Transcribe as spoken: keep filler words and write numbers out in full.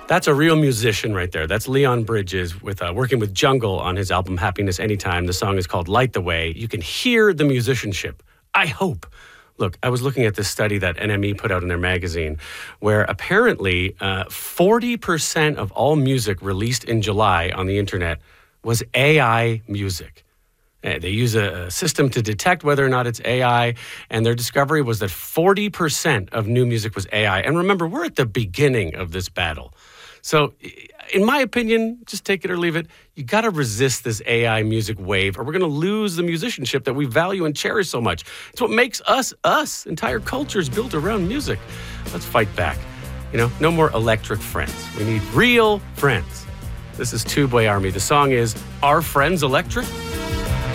That's a real musician right there. That's Leon Bridges with uh, working with Jungle on his album Happiness Anytime. The song is called Light the Way. You can hear the musicianship. I hope. Look, I was looking at this study that N M E put out in their magazine where apparently uh, forty percent of all music released in July on the internet was A I music. Uh, They use a a system to detect whether or not it's A I, and their discovery was that forty percent of new music was A I. And remember, we're at the beginning of this battle. So, in my opinion, just take it or leave it, you got to resist this A I music wave, or we're going to lose the musicianship that we value and cherish so much. It's what makes us, us. Entire cultures built around music. Let's fight back. You know, no more electric friends. We need real friends. This is Two Boy Army. The song is Are Friends Electric?